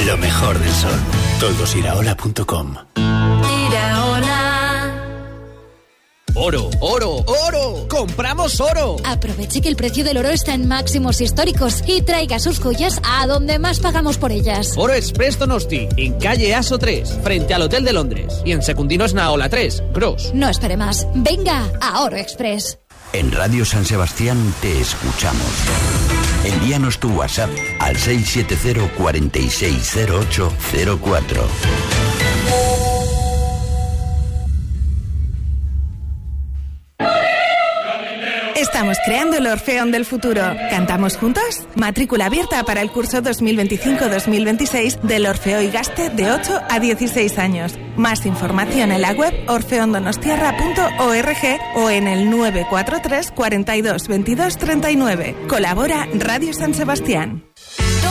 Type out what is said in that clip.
Lo mejor del sol. Toldosiraola.com. ¡Oro, oro, oro! ¡Compramos oro! Aproveche que el precio del oro está en máximos históricos y traiga sus joyas a donde más pagamos por ellas. Oro Express Donosti, en calle Aso 3, frente al Hotel de Londres. Y en Secundino Naola 3, Gros. No espere más. Venga a Oro Express. En Radio San Sebastián te escuchamos. Envíanos tu WhatsApp al 670 460804. Estamos creando el Orfeón del futuro. ¿Cantamos juntos? Matrícula abierta para el curso 2025-2026 del Orfeo Igaste de 8 a 16 años. Más información en la web orfeondonostiarra.org o en el 943 42 22 39. Colabora Radio San Sebastián.